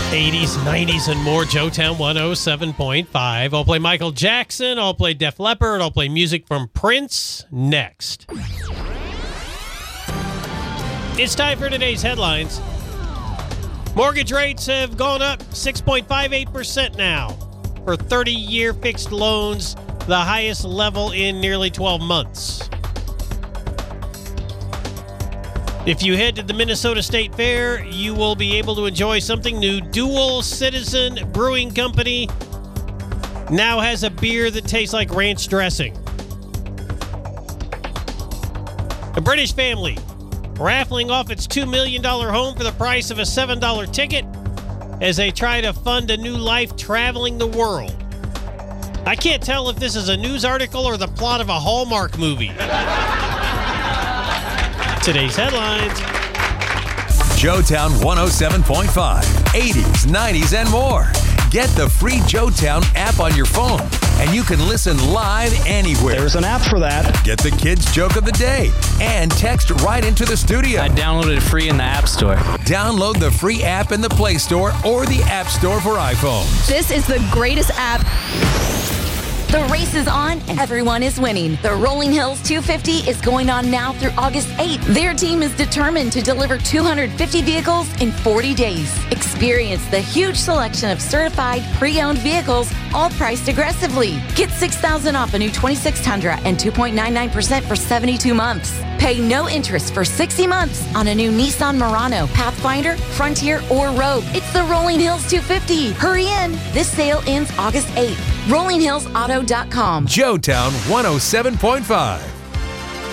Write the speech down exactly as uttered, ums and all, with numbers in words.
eighties, nineties, and more. Joetown one oh seven point five. I'll play Michael Jackson. I'll play Def Leppard. I'll play music from Prince next. It's time for today's headlines. Mortgage rates have gone up six point five eight percent now for thirty-year fixed loans, the highest level in nearly twelve months. If you head to the Minnesota State Fair, you will be able to enjoy something new. Dual Citizen Brewing Company now has a beer that tastes like ranch dressing. A British family raffling off its two million dollars home for the price of a seven dollars ticket as they try to fund a new life traveling the world. I can't tell if this is a news article or the plot of a Hallmark movie. Today's headlines. Joetown one oh seven point five, eighties, nineties, and more. Get the free Joetown app on your phone, and you can listen live anywhere. There's an app for that. Get the kids' joke of the day and text right into the studio. I downloaded it free in the App Store. Download the free app in the Play Store or the App Store for iPhones. This is the greatest app. The race is on and everyone is winning. The Rolling Hills two fifty is going on now through August eighth. Their team is determined to deliver two hundred fifty vehicles in forty days. Experience the huge selection of certified pre-owned vehicles, all priced aggressively. Get six thousand dollars off a new twenty-six Tundra and two point nine nine percent for seventy-two months. Pay no interest for sixty months on a new Nissan Murano, Pathfinder, Frontier, or Rogue. It's the Rolling Hills two fifty. Hurry in. This sale ends August eighth. rolling hills auto dot com. Joetown one oh seven point five.